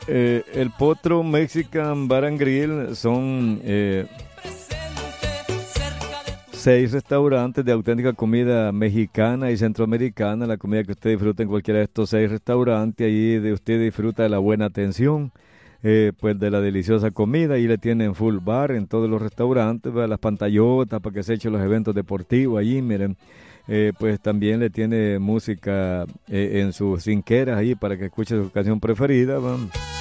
El Potro Mexican Bar and Grill son 6 restaurantes de auténtica comida mexicana y centroamericana. La comida que usted disfruta en cualquiera de estos 6 restaurantes, ahí de usted disfruta de la buena atención, pues de la deliciosa comida. Y le tienen full bar en todos los restaurantes, ¿verdad? Las pantallotas para que se echen los eventos deportivos allí, miren. Pues también le tiene música en sus cinqueras ahí para que escuche su canción preferida, ¿verdad?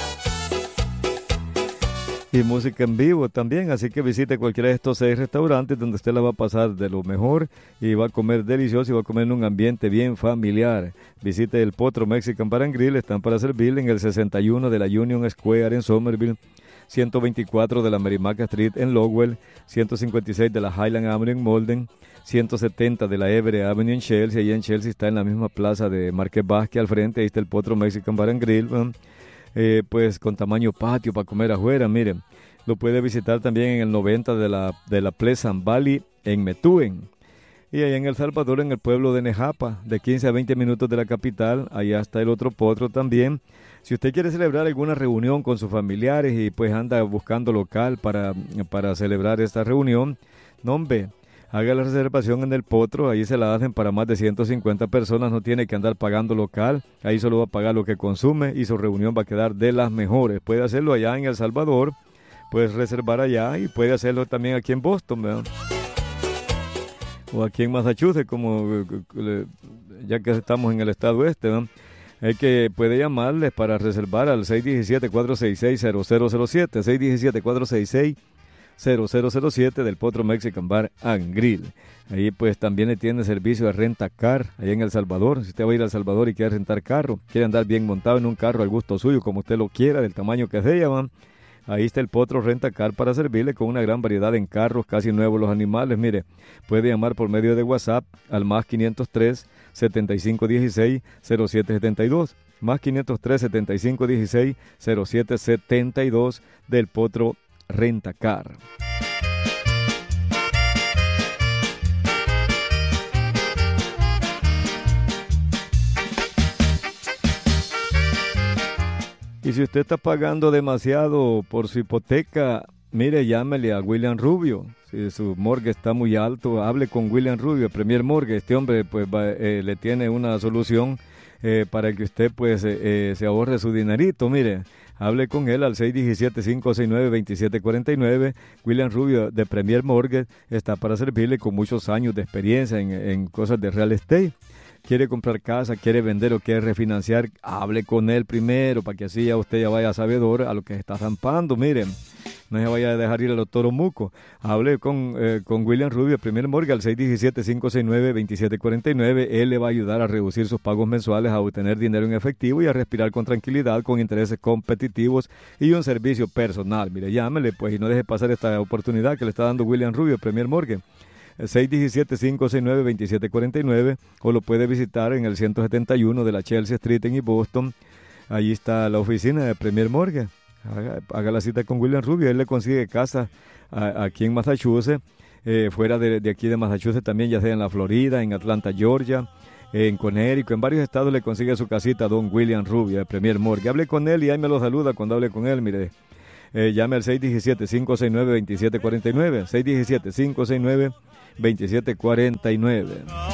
Y música en vivo también, así que visite cualquiera de estos 6 restaurantes donde usted la va a pasar de lo mejor y va a comer delicioso y va a comer en un ambiente bien familiar. Visite el Potro Mexican Bar and Grill, están para servirle en el 61 de la Union Square en Somerville, 124 de la Merrimack Street en Lowell, 156 de la Highland Avenue en Malden, 170 de la Everett Avenue en Chelsea. Allí en Chelsea está en la misma plaza de Marqués Vázquez al frente, ahí está el Potro Mexican Bar and Grill, pues con tamaño patio para comer afuera, miren. Lo puede visitar también en el 90 de la Pleasant Valley en Methuen. Y allá en El Salvador, en el pueblo de Nejapa, de 15 a 20 minutos de la capital, allá está el otro Potro también. Si usted quiere celebrar alguna reunión con sus familiares y pues anda buscando local para celebrar esta reunión, no hombre, haga la reservación en el Potro, ahí se la hacen para más de 150 personas, no tiene que andar pagando local, ahí solo va a pagar lo que consume y su reunión va a quedar de las mejores. Puede hacerlo allá en El Salvador, puedes reservar allá y puede hacerlo también aquí en Boston, ¿verdad? O aquí en Massachusetts, ya que estamos en el estado este, ¿verdad? Hay que puede llamarles para reservar al 617-466-0007, 617-466-0007 del Potro Mexican Bar and Grill. Ahí pues también le tiene servicio de renta car, allá en El Salvador. Si usted va a ir a El Salvador y quiere rentar carro, quiere andar bien montado en un carro al gusto suyo, como usted lo quiera, del tamaño que sea, ¿va? Ahí está el Potro Renta Car para servirle con una gran variedad en carros, casi nuevos los animales. Mire, puede llamar por medio de WhatsApp al más 503 7516 0772, más 503 7516 0772 del Potro Renta Car. Y si usted está pagando demasiado por su hipoteca, mire, llámele a William Rubio. Si su mortgage está muy alto, hable con William Rubio, Premier Mortgage. Este hombre pues le tiene una solución para que usted pues se ahorre su dinerito. Mire, hable con él al 617-569-2749. William Rubio de Premier Mortgage está para servirle con muchos años de experiencia en cosas de real estate. Quiere comprar casa, quiere vender o quiere refinanciar, hable con él primero para que así ya usted ya vaya sabedor a lo que está zampando. Miren, no se vaya a dejar ir a los toros mucos. Hable con William Rubio, Premier Mortgage, al 617-569-2749. Él le va a ayudar a reducir sus pagos mensuales, a obtener dinero en efectivo y a respirar con tranquilidad, con intereses competitivos y un servicio personal. Mire, llámele pues y no deje pasar esta oportunidad que le está dando William Rubio, Premier Mortgage. 617-569-2749, o lo puede visitar en el 171 de la Chelsea Street en Boston. Allí está la oficina de Premier Mortgage. Haga la cita con William Rubio, él le consigue casa aquí en Massachusetts, fuera de aquí de Massachusetts también, ya sea en la Florida, en Atlanta, Georgia, en Connecticut, en varios estados le consigue su casita a don William Rubio de Premier Mortgage. Hable con él y ahí me lo saluda cuando hable con él, mire. Llame al 617-569-2749, 617-569-2749.